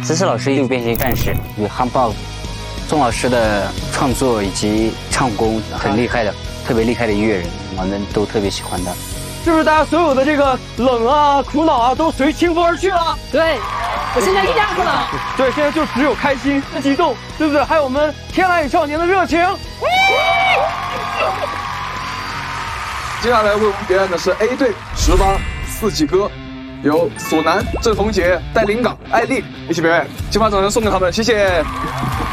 思思老师六边形战士与汉豹，钟老师的创作以及唱功很厉害的，特别厉害的乐人，我们都特别喜欢他。 是不是大家所有的这个冷啊、苦恼啊，都随清风而去了？ 对，我现在一点不冷。 对，现在就只有开心、激动，对不对？还有我们天籁少年的热情。 接下来为我们表演的是 A 队18四季歌，由索南、郑红杰带领港、艾丽一起表演，金发掌声送给他们，谢谢。